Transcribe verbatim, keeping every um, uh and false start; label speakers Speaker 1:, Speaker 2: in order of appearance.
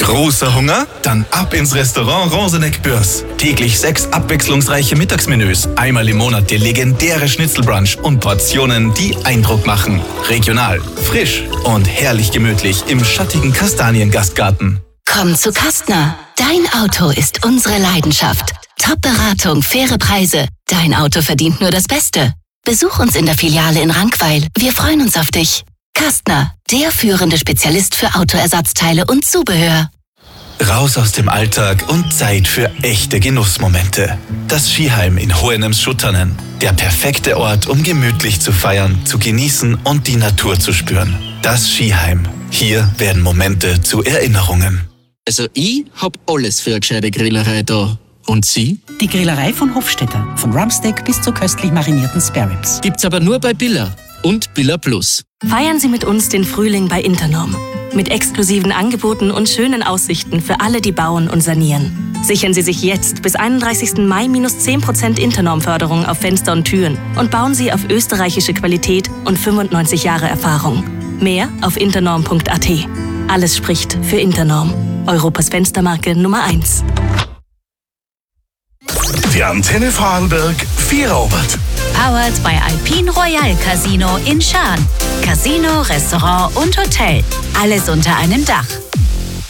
Speaker 1: Großer Hunger? Dann ab ins Restaurant Roseneck-Börs. Täglich sechs abwechslungsreiche Mittagsmenüs, einmal im Monat der legendäre Schnitzelbrunch und Portionen, die Eindruck machen. Regional, frisch und herrlich gemütlich im schattigen Kastaniengastgarten.
Speaker 2: Komm zu Kastner. Dein Auto ist unsere Leidenschaft. Top-Beratung, faire Preise. Dein Auto verdient nur das Beste. Besuch uns in der Filiale in Rankweil. Wir freuen uns auf dich. Kastner, der führende Spezialist für Autoersatzteile und Zubehör.
Speaker 1: Raus aus dem Alltag und Zeit für echte Genussmomente. Das Skiheim in Hohenems-Schuttanen. Der perfekte Ort, um gemütlich zu feiern, zu genießen und die Natur zu spüren. Das Skiheim. Hier werden Momente zu Erinnerungen.
Speaker 3: Also ich hab alles für eine gescheite Grillerei da. Und Sie?
Speaker 4: Die Grillerei von Hofstetter. Von Rumpsteak bis zu köstlich marinierten Spareribs.
Speaker 3: Gibt's aber nur bei Billa und Billa Plus.
Speaker 5: Feiern Sie mit uns den Frühling bei Internorm. Mit exklusiven Angeboten und schönen Aussichten für alle, die bauen und sanieren. Sichern Sie sich jetzt bis einunddreißigsten Mai minus zehn Prozent Internorm-Förderung auf Fenster und Türen und bauen Sie auf österreichische Qualität und fünfundneunzig Jahre Erfahrung. Mehr auf internorm punkt a t. Alles spricht für Internorm. Europas Fenstermarke Nummer eins.
Speaker 6: Die Antenne Vorarlberg Vierobert.
Speaker 7: Powered by Alpine Royal Casino in Schaan. Casino, Restaurant und Hotel. Alles unter einem Dach.